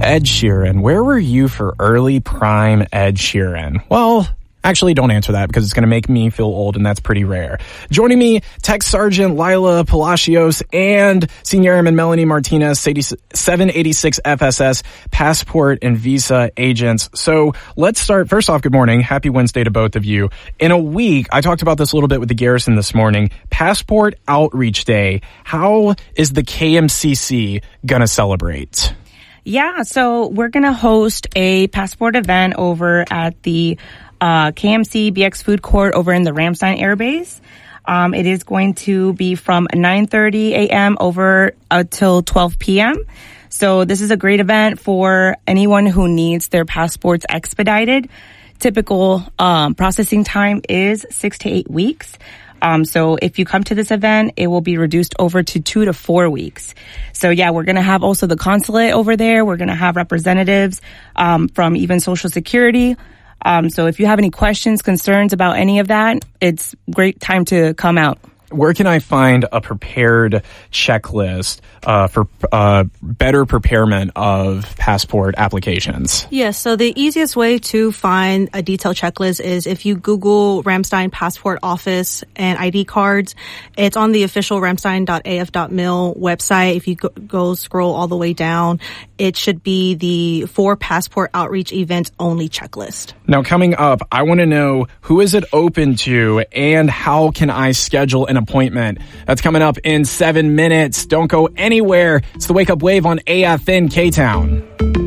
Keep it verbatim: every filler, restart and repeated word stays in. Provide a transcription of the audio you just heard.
Ed Sheeran. Where were you for early prime Ed Sheeran? Well, actually, don't answer that because it's going to make me feel old, and that's pretty rare. Joining me, Tech Sergeant Lila Palacios and Senior Airman Melanie Martinez, seven eighty-six F S S passport and visa agents. So let's start. First off, good morning. Happy Wednesday to both of you. In a week, I talked about this a little bit with the Garrison this morning, Passport Outreach Day. How is the K M C C going to celebrate? Yeah, so we're going to host a passport event over at the uh, K M C B X Food Court over in the Ramstein Air Base. Um, it is going to be from nine thirty a.m. over until twelve p.m. So this is a great event for anyone who needs their passports expedited. Typical um, processing time is six to eight weeks. Um, so if you come to this event, it will be reduced over to two to four weeks. So yeah, we're going to have also the consulate over there. We're going to have representatives um, from even Social Security. Um, so if you have any questions, concerns about any of that, it's a great time to come out. Where can I find a prepared checklist uh, for uh, better preparement of passport applications? Yes, so the easiest way to find a detailed checklist is if you Google Ramstein Passport Office and I D cards. It's on the official ramstein dot a f dot mil website. If you go, go scroll all the way down, it should be the for passport outreach events only checklist. Now, coming up, I want to know who is it open to and how can I schedule an appointment? That's coming up in seven minutes. Don't go anywhere. It's the Wake Up Wave on A F N K-Town.